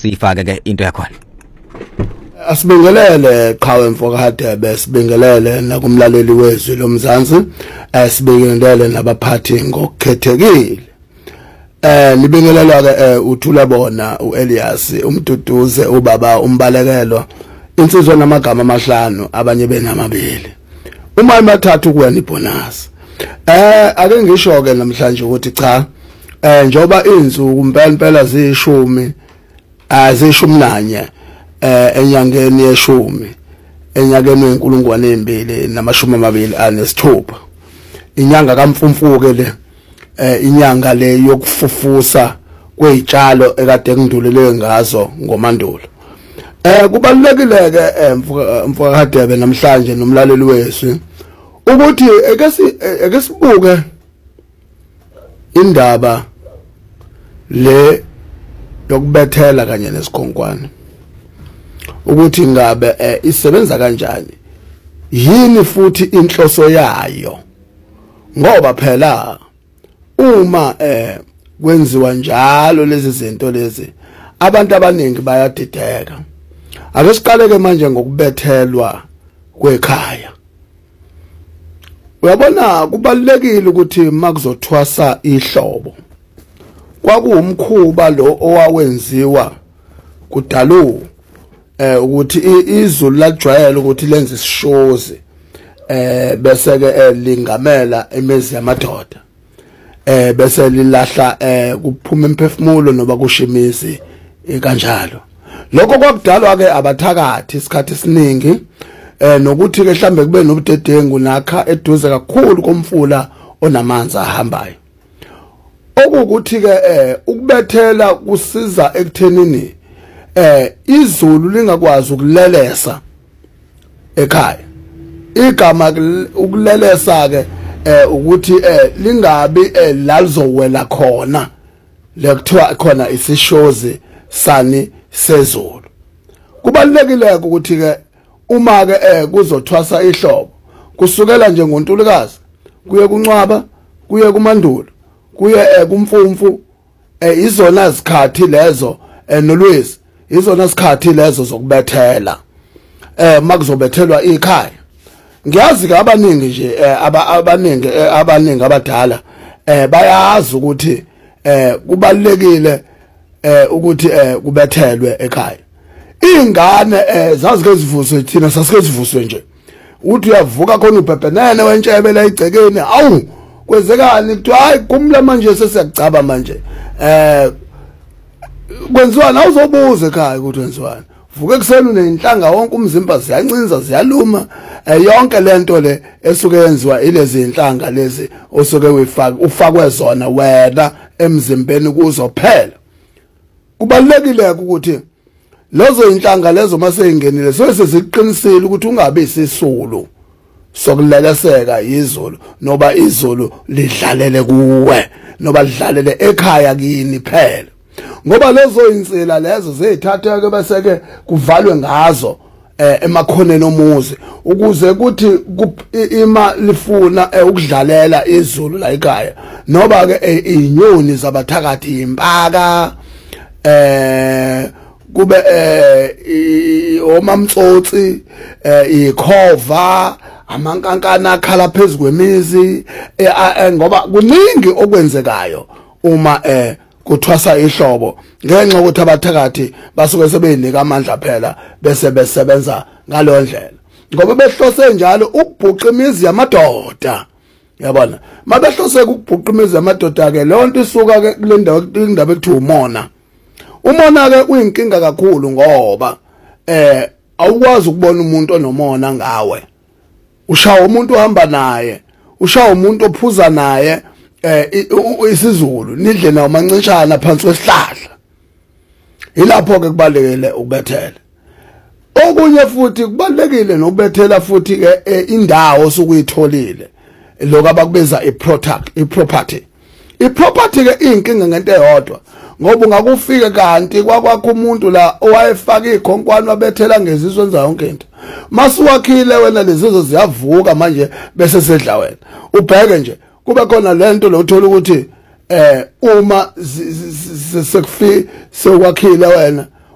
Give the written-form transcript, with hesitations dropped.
sifake ke into yakhona. Asibingelele qhawe Mfokahadebe, sibingelele nakumlaleli wezwi lomzansi, sibingelele nabaphathi ngokukhethekile. Nibingelela ke uthula bona uElias umduduze ubaba umbalekelwa insizwa namagama amahlanu abanye benamabili. Uma emathathu kuwena ibonus. Ake ngisho ke namhlanje ukuthi cha njoba insuku impela zishumi azishumi nanye enyangeni yeshumi enyakeni we-2026 inyanga kaMfumfuke le inyanga le yokufufusa kwezitshalo ekade kundulele ngazo ngomandulo. Kubalulekile ke Mfokahadebe namhlanje nomlaleli weswi ukuthi eke sibuke indaba le yokubethela kanye nesikhonkwane ukuthi ngabe isebenza kanjani, yini futhi inhloso yayo, ngoba phela uma kwenziwa njalo lezi zinto lezi abantu abaningi bayadideka. Ake siqale ke manje ngokubethelwa kwekhaya. Uyabona kubalekile ukuthi makuzothwasa ihlobo kwakuwumkhuba lo owawenziwa kudalu ukuthi izulu lajwayela ukuthi lenze isishozi bese ke lingamela emezi yamadoda bese lilahla kuphuma imphefumulo noba kushimizi kanjalo. Lokho kwakudalwa ke abathakathi isikhathi esiningi nokuthi ke mhlambe kube nobudedengu nakha eduze kakhulu komfula onamanzi ahambayo. Okukuthi ke ukubethela kusiza ekuthenini izulu lingakwazi ukulelesa ekhaya. Igama ukulelesa ke ukuthi lingabi lalizowela khona lekuthiwa khona isishozi sani sezulu. Kubalekile ukuthi ke uma ke kuzothwasa ihlobo kusukela nje ngoNtulukazi kuye kuNcwaba kuye kuMandulo kuye kuMfumfu izona zikhathi lezo noLwezi izona sikhathi lezo zokubethela makuzobethelwa ikhaya. Ngiyazi ke abaningi nje abaningi abadala bayazi ukuthi kubalekile ukuthi kubethelwe ekhaya. Ingane zazike zivuswe thina sasike zivuswe nje uthi uyavuka khona ubhebhenene wentshebe la igcekeni awu kwenzekani kuthiwa hayi kumla manje sesiyacaba manje kwenziwana awuzobuza ekhaya ukuthi wenziwana. Vuke ekseni unenhlanga wonke umzimba ziyancinza ziyaluma yonke lento le esuke yenziwa ilezi inhlanga lezi osuke ufakwe zona wena emzimbeni kuzophela. Kubalekile ukuthi lezo inhlanga lezo mase ingenile seziqinisile ukuthi ungabe isisulu sokuleleseka izulu noba izulu lidlalele kuwe noba lidlalele ekhaya kini phela, ngoba lezo insila lezo zezithatheke bese ke kuvalwe ngazo emakhoneni omuzi ukuze kuthi ima lifuna ukudlalela izulu la ekhaya noba ke inyoni zabathakathi impaka kube omamtsotsi ikhova amankankana akhala phezulu kwemizi ngoba kuningi okwenzekayo uma kuthwasa ihlobo ngenxa ukuthi abathakathi basuke sebeyinika amandla phela bese besebenza ngalondlela ngoba behlose njalo ukubhuqa imizi yamadoda. Yabona mabehlose ukubhuqa imizi yamadoda ke lonto isuka ke kule ndaba ekuthiwa umona. Umona ke uyinkinga kakhulu ngoba awukwazi ukubona umuntu onomona ngawe. Ushawa umuntu ohamba naye, ushawa umuntu ophuza naye isizulu nidle nawo mancishana phansi kwesihlahla. Ilapho ke kubalekile ukubethela. Okunye futhi kubalekile nokubethela futhi ke indawo sokuyitholile lokho abakubiza iproperty. Iproperty ke inkinga ngento eyodwa ngoba ungakufika kanti kwakwakho umuntu la owayefaka ikhonkwane wabethela ngezizwe enza yonke into. Masuwakhile wena lezizwe ziyavuka manje bese sedla wena. Ubheke nje kube khona lento lo uthola ukuthi uma sekufika sekwakhile wena